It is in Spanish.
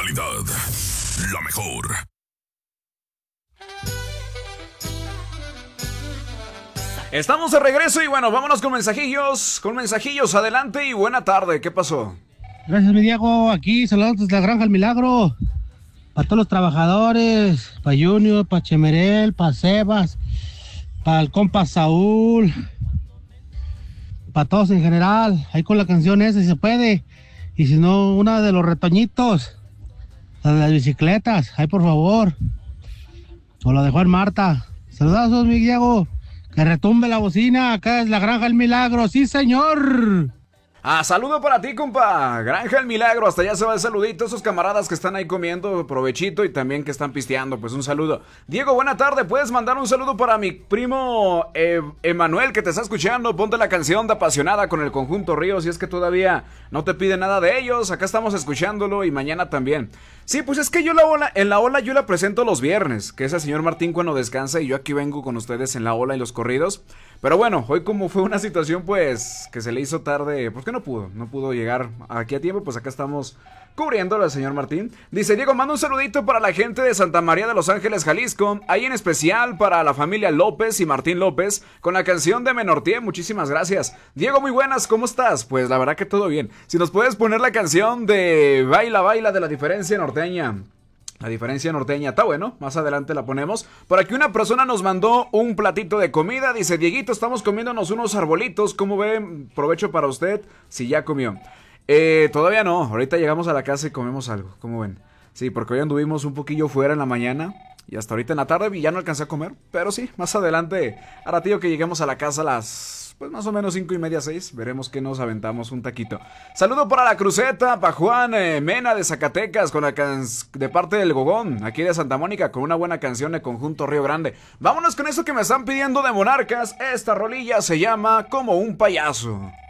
calidad, la mejor. Estamos de regreso y bueno, vámonos con mensajillos, adelante y buena tarde, ¿qué pasó? Gracias, mi Diego, aquí saludos desde la Granja El Milagro, para todos los trabajadores, para Junior, para Chemerel, para Sebas, para el compa Saúl, para todos en general, ahí con la canción esa si se puede, y si no, una de los retoñitos, la de las bicicletas, ahí por favor, o la de Juan Marta. Saludazos, mi Diego. Que retumbe la bocina, acá es la Granja El Milagro, sí señor. Saludo para ti, compa. Granja El Milagro, hasta allá se va el saludito. Esos camaradas que están ahí comiendo, provechito, y también que están pisteando, pues un saludo. Diego, buena tarde, puedes mandar un saludo para mi primo Emanuel, que te está escuchando. Ponte la canción de Apasionada con el Conjunto Ríos, si es que todavía no te pide nada de ellos. Acá estamos escuchándolo y mañana también. Sí, pues es que yo en la ola yo la presento los viernes, que es el señor Martín cuando descansa, y yo aquí vengo con ustedes en la ola y los corridos. Pero bueno, hoy como fue una situación pues que se le hizo tarde, pues que no pudo llegar aquí a tiempo, pues acá estamos cubriéndolo al señor Martín. Dice Diego, manda un saludito para la gente de Santa María de los Ángeles, Jalisco, ahí en especial para la familia López y Martín López, con la canción de Menortié, muchísimas gracias. Diego, muy buenas, ¿cómo estás? Pues la verdad que todo bien. Si nos puedes poner la canción de Baila, Baila de la Diferencia Norteña. La Diferencia Norteña, está bueno, más adelante la ponemos. Por aquí una persona nos mandó un platito de comida, dice Dieguito, estamos comiéndonos unos arbolitos, ¿cómo ven? Provecho para usted, si ya comió. Todavía no, ahorita llegamos a la casa y comemos algo, ¿cómo ven? Sí, porque hoy anduvimos un poquillo fuera en la mañana y hasta ahorita en la tarde y ya no alcancé a comer, pero sí, más adelante, a ratillo que lleguemos a la casa a las... pues más o menos 5:30, 6, veremos que nos aventamos un taquito. Saludo para la Cruceta, para Juan Mena de Zacatecas, con de parte del Gogón, aquí de Santa Mónica, con una buena canción de Conjunto Río Grande. Vámonos con eso que me están pidiendo de Monarcas, esta rolilla se llama Como un payaso.